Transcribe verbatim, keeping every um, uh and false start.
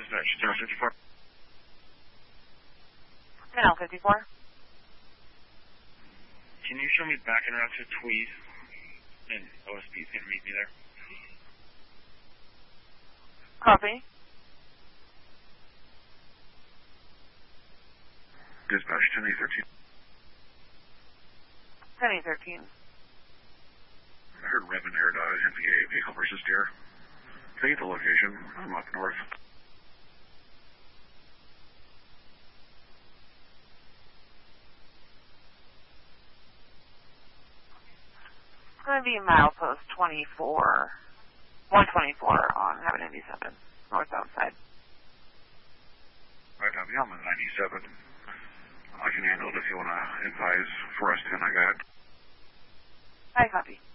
Dispatch, zero fifty-four. Channel fifty-four. Can you show me back and route to Tweed? And O S P is going to meet me there. Copy. Dispatch, ten A thirteen. ten A thirteen. I heard Revan Air dot M P A, vehicle versus deer. Can I get the location? I'm up north. It's going to be milepost twenty-four. one twenty-four on Highway ninety-seven, northbound side. Right, I'm on the ninety-seven. I can handle it if you want to advise for us ten, I got it. I copy.